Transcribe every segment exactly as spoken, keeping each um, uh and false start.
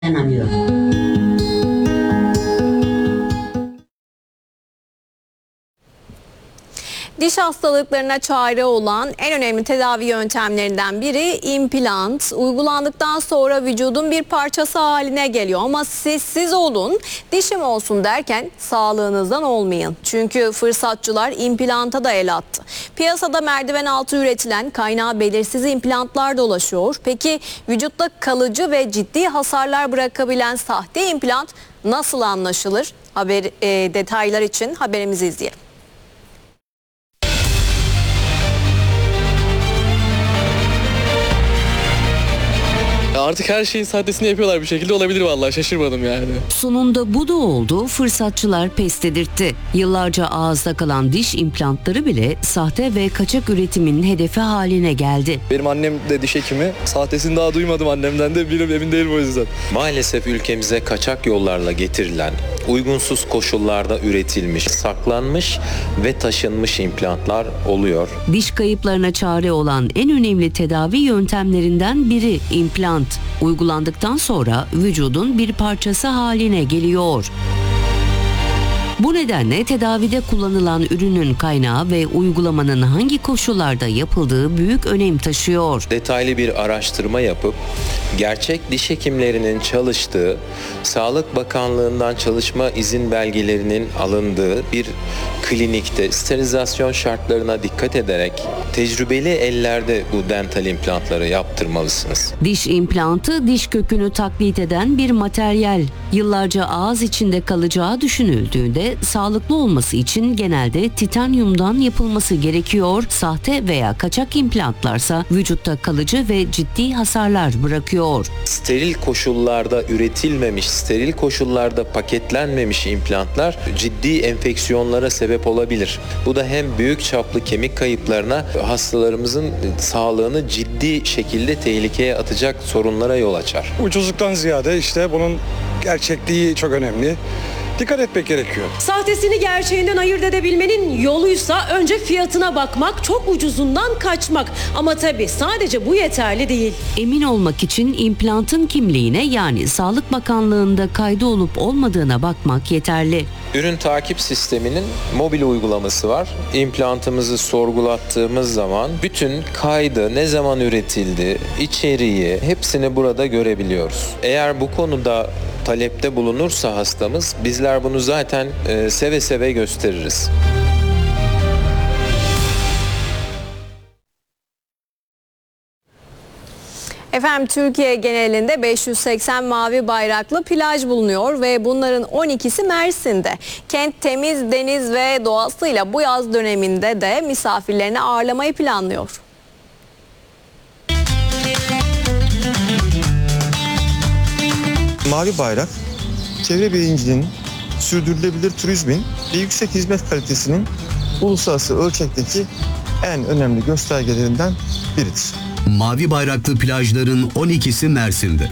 dayanamıyor. Diş hastalıklarına çare olan en önemli tedavi yöntemlerinden biri implant. Uygulandıktan sonra vücudun bir parçası haline geliyor. Ama sessiz olun, dişim olsun derken sağlığınızdan olmayın. Çünkü fırsatçılar implanta da el attı. Piyasada merdiven altı üretilen kaynağı belirsiz implantlar dolaşıyor. Peki vücutta kalıcı ve ciddi hasarlar bırakabilen sahte implant nasıl anlaşılır? Haber, e, detaylar için haberimizi izleyelim. Artık her şeyin sahtesini yapıyorlar bir şekilde, olabilir vallahi, şaşırmadım yani. Sonunda bu da oldu, fırsatçılar pes dedirtti. Yıllarca ağızda kalan diş implantları bile sahte ve kaçak üretimin hedefi haline geldi. Benim annem de diş hekimi, sahtesini daha duymadım annemden de, bilim emin değilim o yüzden. Maalesef ülkemize kaçak yollarla getirilen, uygunsuz koşullarda üretilmiş, saklanmış ve taşınmış implantlar oluyor. Diş kayıplarına çare olan en önemli tedavi yöntemlerinden biri implant. Uygulandıktan sonra vücudun bir parçası haline geliyor. Bu nedenle tedavide kullanılan ürünün kaynağı ve uygulamanın hangi koşullarda yapıldığı büyük önem taşıyor. Detaylı bir araştırma yapıp gerçek diş hekimlerinin çalıştığı, Sağlık Bakanlığı'ndan çalışma izin belgelerinin alındığı bir klinikte sterilizasyon şartlarına dikkat ederek tecrübeli ellerde bu dental implantları yaptırmalısınız. Diş implantı diş kökünü taklit eden bir materyal. Yıllarca ağız içinde kalacağı düşünüldüğünde sağlıklı olması için genelde titanyumdan yapılması gerekiyor. Sahte veya kaçak implantlarsa vücutta kalıcı ve ciddi hasarlar bırakıyor. Steril koşullarda üretilmemiş, steril koşullarda paketlenmemiş implantlar ciddi enfeksiyonlara sebep olabilir. Bu da hem büyük çaplı kemik kayıplarına, hastalarımızın sağlığını ciddi şekilde tehlikeye atacak sorunlara yol açar. Ucuzluktan ziyade işte bunun gerçekliği çok önemli. Dikkat etmek gerekiyor. Sahtesini gerçeğinden ayırt edebilmenin yoluysa önce fiyatına bakmak, çok ucuzundan kaçmak. Ama tabii sadece bu yeterli değil. Emin olmak için implantın kimliğine, yani Sağlık Bakanlığı'nda kaydı olup olmadığına bakmak yeterli. Ürün takip sisteminin mobil uygulaması var. İmplantımızı sorgulattığımız zaman bütün kaydı, ne zaman üretildi, içeriği hepsini burada görebiliyoruz. Eğer bu konuda talepte bulunursa hastamız, bizler bunu zaten e, seve seve gösteririz. Efendim, Türkiye genelinde beş yüz seksen mavi bayraklı plaj bulunuyor ve bunların on ikisi Mersin'de. Kent temiz deniz ve doğasıyla bu yaz döneminde de misafirlerini ağırlamayı planlıyor. Mavi bayrak, çevre bilincinin, sürdürülebilir turizmin ve yüksek hizmet kalitesinin uluslararası ölçekteki en önemli göstergelerinden biridir. Mavi bayraklı plajların on ikisi Mersin'de.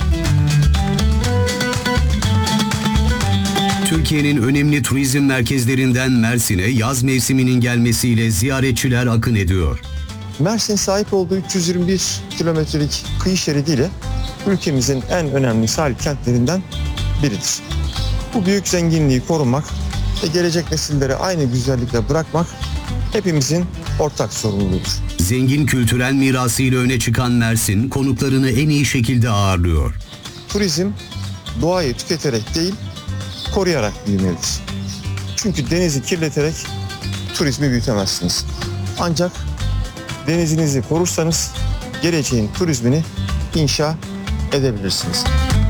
Türkiye'nin önemli turizm merkezlerinden Mersin'e yaz mevsiminin gelmesiyle ziyaretçiler akın ediyor. Mersin sahip olduğu üç yüz yirmi bir kilometrelik kıyı şeridiyle ülkemizin en önemli sahil kentlerinden biridir. Bu büyük zenginliği korumak ve gelecek nesillere aynı güzellikle bırakmak hepimizin ortak sorumluluğudur. Zengin kültürel mirasıyla öne çıkan Mersin, konuklarını en iyi şekilde ağırlıyor. Turizm doğayı tüketerek değil, koruyarak büyümelidir. Çünkü denizi kirleterek turizmi büyütemezsiniz. Ancak denizinizi korursanız geleceğin turizmini inşa edebilirsiniz.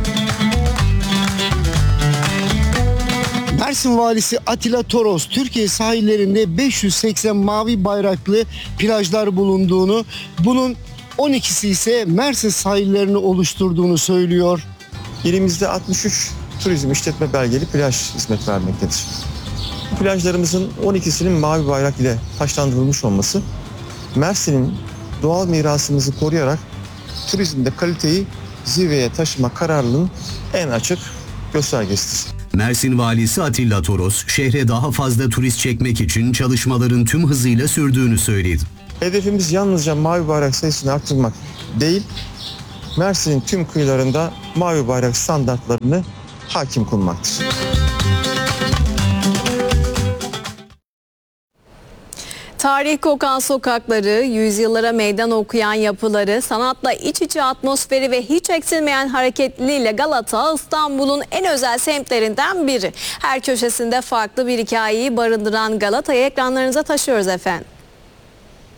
Mersin Valisi Atilla Toros, Türkiye sahillerinde beş yüz seksen mavi bayraklı plajlar bulunduğunu, bunun on ikisi ise Mersin sahillerini oluşturduğunu söylüyor. İlimizde altmış üç turizm işletme belgeli plaj hizmet vermektedir. Bu plajlarımızın on ikisinin mavi bayrak ile taşlandırılmış olması, Mersin'in doğal mirasımızı koruyarak turizmde kaliteyi zirveye taşıma kararlılığının en açık göstergesidir. Mersin Valisi Atilla Toros, şehre daha fazla turist çekmek için çalışmaların tüm hızıyla sürdüğünü söyledi. Hedefimiz yalnızca mavi bayrak sayısını arttırmak değil, Mersin'in tüm kıyılarında mavi bayrak standartlarını hakim kılmaktır. Tarih kokan sokakları, yüzyıllara meydan okuyan yapıları, sanatla iç içe atmosferi ve hiç eksilmeyen hareketliliğiyle Galata, İstanbul'un en özel semtlerinden biri. Her köşesinde farklı bir hikayeyi barındıran Galata'yı ekranlarınıza taşıyoruz efendim.